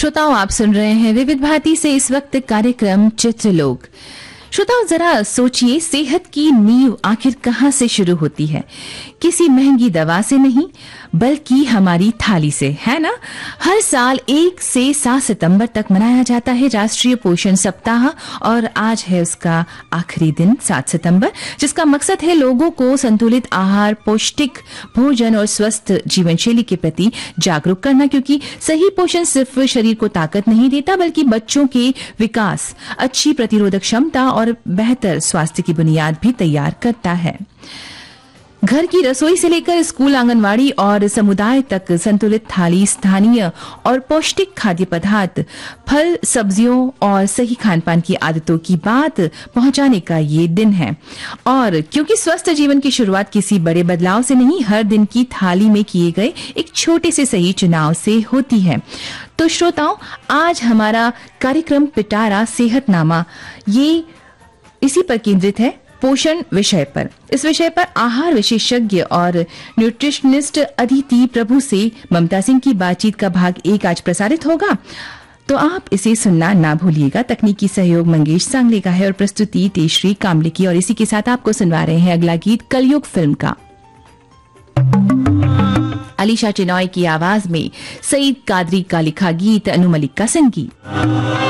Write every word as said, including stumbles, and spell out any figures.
श्रोताओं, आप सुन रहे हैं विविध भारती से इस वक्त कार्यक्रम चित्रलोक। श्रोताओं, जरा सोचिए, सेहत की नींव आखिर कहां से शुरू होती है? किसी महंगी दवा से नहीं, बल्कि हमारी थाली से, है ना? हर साल एक से सात सितंबर तक मनाया जाता है राष्ट्रीय पोषण सप्ताह, और आज है उसका आखिरी दिन, सात सितंबर, जिसका मकसद है लोगों को संतुलित आहार, पौष्टिक भोजन और स्वस्थ जीवन शैली के प्रति जागरूक करना, क्योंकि सही पोषण सिर्फ शरीर को ताकत नहीं देता, बल्कि बच्चों के विकास, अच्छी प्रतिरोधक क्षमता और बेहतर स्वास्थ्य की बुनियाद भी तैयार करता है। घर की रसोई से लेकर स्कूल, आंगनवाड़ी और समुदाय तक संतुलित थाली, स्थानीय और पौष्टिक खाद्य पदार्थ, फल, सब्जियों और सही खान-पान की आदतों की बात पहुंचाने का ये दिन है। और क्योंकि स्वस्थ जीवन की शुरुआत किसी बड़े बदलाव से नहीं, हर दिन की थाली में किए गए एक छोटे से सही चुनाव से होती है। तो श्रोताओं, आज हमारा कार्यक्रम पिटारा सेहतनामा ये इसी पर केंद्रित है, पोषण विषय पर। इस विषय पर आहार विशेषज्ञ और न्यूट्रिशनिस्ट अदिति प्रभु से ममता सिंह की बातचीत का भाग एक आज प्रसारित होगा, तो आप इसे सुनना ना भूलिएगा। तकनीकी सहयोग मंगेश सांगले का है और प्रस्तुति तेजश्री कामले की। और इसी के साथ आपको सुनवा रहे हैं अगला गीत कलयुग फिल्म का। अलीशा चिनॉय की आवाज में सईद कादरी का लिखा गीत, अनु मलिक का संगीत।